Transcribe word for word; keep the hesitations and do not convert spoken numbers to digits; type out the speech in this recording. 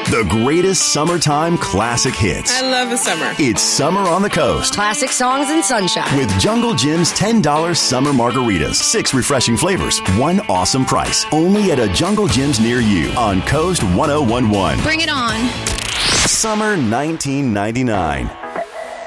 The greatest summertime classic hits. I love the summer. It's Summer on the Coast. Classic songs and sunshine. With Jungle Jim's ten dollars summer margaritas. Six refreshing flavors. One awesome price. Only at a Jungle Jim's near you on Coast one oh one one. Bring it on. Summer nineteen ninety-nine.